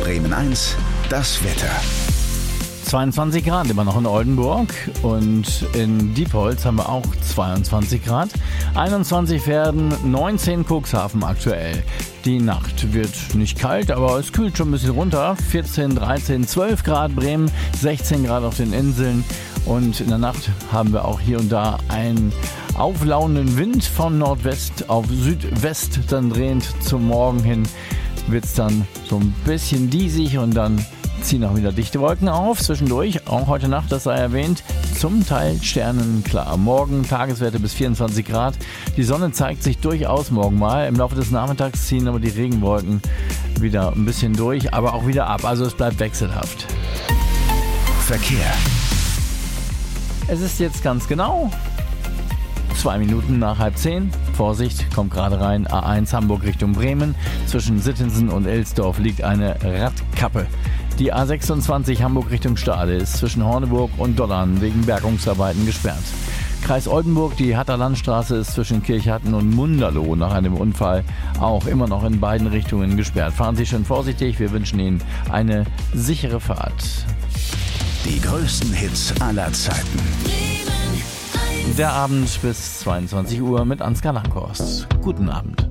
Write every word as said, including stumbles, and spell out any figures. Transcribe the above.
Bremen eins, das Wetter. zweiundzwanzig Grad immer noch in Oldenburg und in Diepholz haben wir auch zweiundzwanzig Grad. einundzwanzig Verden, neunzehn Cuxhaven aktuell. Die Nacht wird nicht kalt, aber es kühlt schon ein bisschen runter. vierzehn, dreizehn, zwölf Grad Bremen, sechzehn Grad auf den Inseln. Und in der Nacht haben wir auch hier und da einen auflauenden Wind von Nordwest auf Südwest, dann drehend zum Morgen hin wird es dann so ein bisschen diesig und dann ziehen auch wieder dichte Wolken auf. Zwischendurch, auch heute Nacht, das sei erwähnt, zum Teil sternenklar. Morgen Tageswerte bis vierundzwanzig Grad. Die Sonne zeigt sich durchaus morgen mal. Im Laufe des Nachmittags ziehen aber die Regenwolken wieder ein bisschen durch, aber auch wieder ab. Also es bleibt wechselhaft. Verkehr. Es ist jetzt ganz genau zwei Minuten nach halb zehn. Vorsicht, kommt gerade rein. A eins Hamburg Richtung Bremen. Zwischen Sittensen und Elsdorf liegt eine Radkappe. Die A sechsundzwanzig Hamburg Richtung Stade ist zwischen Horneburg und Dollern wegen Bergungsarbeiten gesperrt. Kreis Oldenburg, die Hatter Landstraße ist zwischen Kirchhatten und Munderloh nach einem Unfall auch immer noch in beiden Richtungen gesperrt. Fahren Sie schön vorsichtig, wir wünschen Ihnen eine sichere Fahrt. Die größten Hits aller Zeiten. Der Abend bis zweiundzwanzig Uhr mit Ansgar Langhorst. Guten Abend.